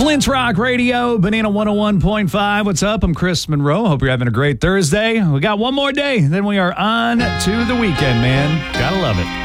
Flint's Rock Radio, Banana 101.5. What's up? I'm Chris Monroe. Hope you're having a great Thursday. We got one more day, then we are on to the weekend, man. Gotta love it.